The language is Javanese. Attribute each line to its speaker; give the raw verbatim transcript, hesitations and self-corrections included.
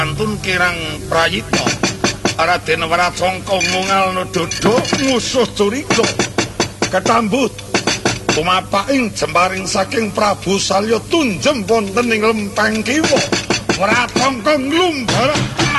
Speaker 1: Antun kirang prayitna Raden Warasangka ngungalna dodo musuh curiga ketambut tumapaking jemparing saking Prabu Salya tunjem wonten ing lempeng kiwa Warasangka nglumbara